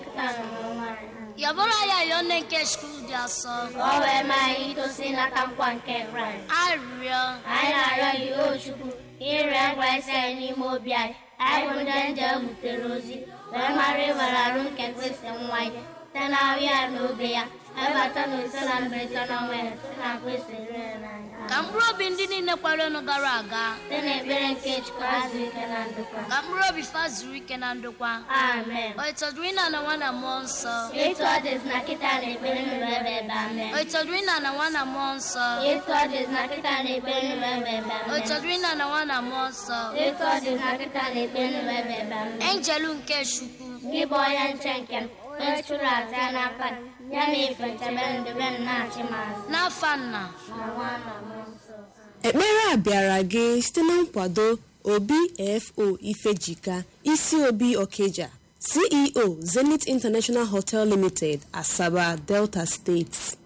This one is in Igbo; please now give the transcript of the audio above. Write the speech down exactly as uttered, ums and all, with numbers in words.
Yabora ya yone nke school dị asọ. O wee maa anyị itosi nata nkwa nke Kraịst. Arịrịọ. Anyị na-arịọ gị o Chukwu ire Kraịst anyị n'ime obi anyị. Anyị bụ ndị nje butere ozi wee mara ịwere arụ nke Kristi nwa ya site na ahụ ya na obe ya ebata na ise na mberede n'ọnwa ya site na Kristi rere n'anya. Ka mkpụrụ obi ndị niile kwara ọnụ gara aga site n'ekpere nke Chukwu azụ ike na ndokwa. ka mkpụrụ obi fa zuru ike na ndokwa. Amen. O ịtọdụrụ ịna na nwa na mmụọ nsọ. Etu ọ dịzị na kịta na ekpere nụrụ ebe ebe amen. O ịtọdụrụ ịna na nwa na mmụọ nsọ. Etu ọ dịzị na kịta na ekpere nụrụ ebe ebe O amen. ịtọdụrụ ịna na nwa na mmụọ nsọ. Etu ọ dịzị na kịta na ekpere nụrụ ebe ebe amen. Enjelu nke Chukwu. Gị bụ onye nche nke m, onye chụrụ aja ya n'aka gị, ya na ife nchebe ndebe m na-achị m azụ. N'afa Nna Na Nwa na Mmụọ Nsọ. Ekpere a bịara gị site na nkwado Obi F O Ifejika, isi Obi Okeja, C E O Zenith International Hotel Limited, Asaba, Delta State.